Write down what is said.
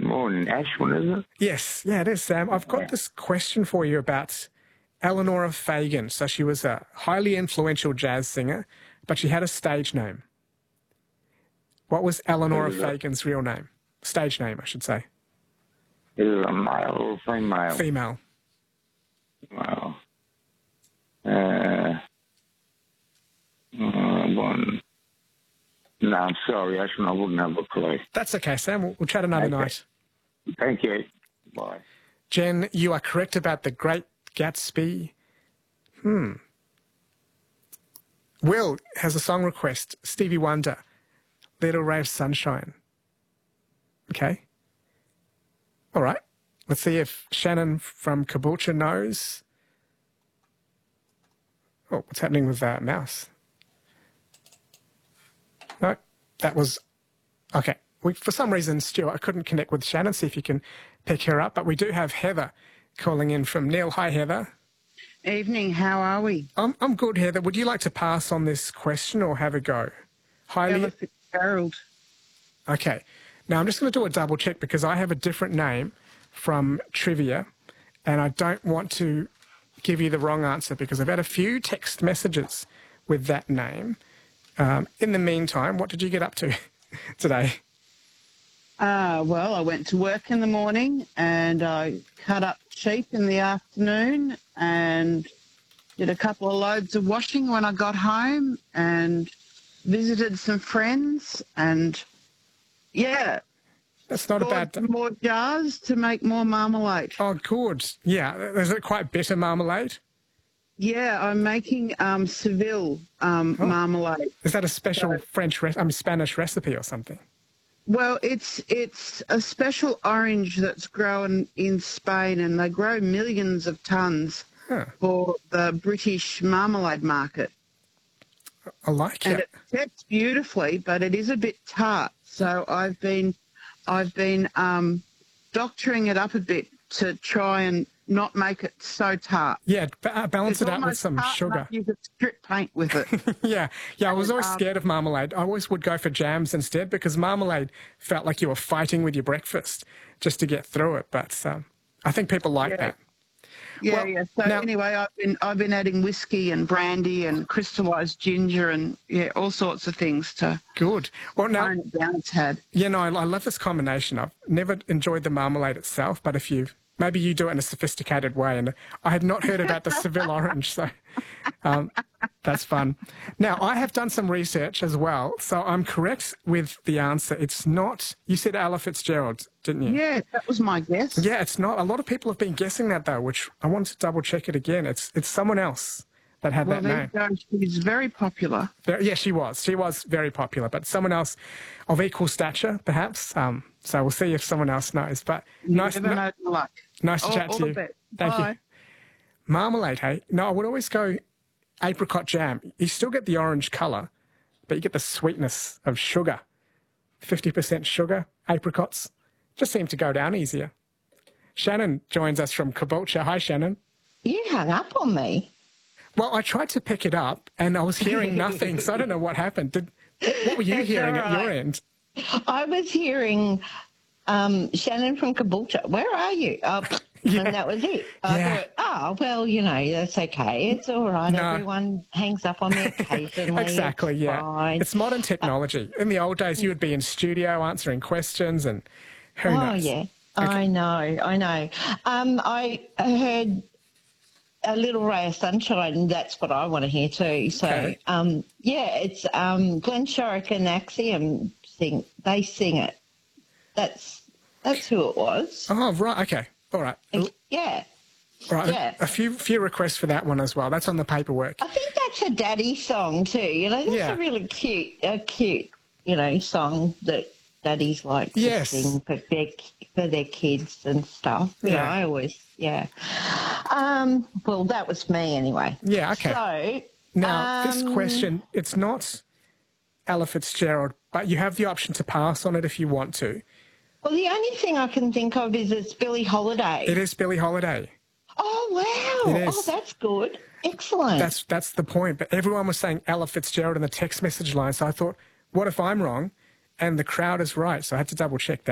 morning. Ashwin, isn't it? Yes, yeah, it is, Sam. I've got this question for you about Eleanor Fagan. So she was a highly influential jazz singer, but she had a stage name. What was Eleanor Fagan's real name? Stage name, I should say. Is it a male or female? Female. Wow. No, I'm sorry, Ashwin, I wouldn't have a clue. That's okay, Sam. We'll chat another night. Thank you. Bye. Jen, you are correct about The Great Gatsby. Will has a song request. Stevie Wonder, Little Ray of Sunshine. Okay. All right. Let's see if Shannon from Caboolture knows. Oh, what's happening with that mouse? No, that was... Okay. For some reason, Stuart, I couldn't connect with Shannon, see if you can pick her up. But we do have Heather calling in from Neil. Hi, Heather. Evening, how are we? I'm good, Heather. Would you like to pass on this question or have a go? Ella Fitzgerald. Okay. Now, I'm just going to do a double check because I have a different name from trivia and I don't want to give you the wrong answer because I've had a few text messages with that name. In the meantime, what did you get up to today? Well, I went to work in the morning and I cut up sheep in the afternoon and did a couple of loads of washing when I got home and visited some friends and, yeah. That's not a bad... more jars to make more marmalade. Oh, good. Yeah. Is it quite bitter marmalade? Yeah, I'm making Seville marmalade. Is that a special Spanish recipe or something? Well, it's a special orange that's grown in Spain, and they grow millions of tons for the British marmalade market. I like it. And it sets beautifully, but it is a bit tart. So I've been doctoring it up a bit to try and not make it so tart. Yeah, balance it out with some sugar. You could strip paint with it. Yeah. I was always scared of marmalade. I always would go for jams instead because marmalade felt like you were fighting with your breakfast just to get through it. But I think people like that. Yeah, yeah. So anyway, I've been adding whiskey and brandy and crystallised ginger and all sorts of things to good. Well, now tone it down its head. Yeah, no, I love this combination. I've never enjoyed the marmalade itself, but maybe you do it in a sophisticated way, and I had not heard about the Seville orange, so that's fun. Now, I have done some research as well, so I'm correct with the answer. It's not... You said Ella Fitzgerald, didn't you? Yeah, that was my guess. Yeah, it's not. A lot of people have been guessing that, though, which I want to double-check it again. It's someone else that had that name. She's very popular. Yeah, she was. She was very popular, but someone else of equal stature, perhaps. So we'll see if someone else knows. But nice to chat to you. Thank you. Marmalade, hey? No, I would always go apricot jam. You still get the orange colour, but you get the sweetness of sugar. 50% sugar, apricots. Just seem to go down easier. Shannon joins us from Caboolture. Hi, Shannon. You hung up on me. Well, I tried to pick it up and I was hearing nothing, so I don't know what happened. What were you hearing at your end? I was hearing Shannon from Caboolture. Where are you? And that was it. I thought, well, that's okay. It's all right. No. Everyone hangs up on me occasionally. Exactly, Fine. It's modern technology. In the old days, you would be in studio answering questions and who knows? Oh, yeah. Okay. I know. I heard A Little Ray of Sunshine, and that's what I want to hear too. So, it's Glenn Shorrock and Axiom they sing it. That's who it was. Oh, right. Okay. All right. Yeah. Right. Yeah. A few requests for that one as well. That's on the paperwork. I think that's a daddy song too. That's a really cute, song that daddies like to sing for their kids and stuff. I always, well, that was me anyway. Yeah, okay. So... Now, this question, it's not Ella Fitzgerald, but you have the option to pass on it if you want to. Well, the only thing I can think of is it's Billie Holiday. It is Billie Holiday. Oh, wow. It is. Oh, that's good. Excellent. That's the point. But everyone was saying Ella Fitzgerald in the text message line, so I thought, what if I'm wrong and the crowd is right? So I had to double check that.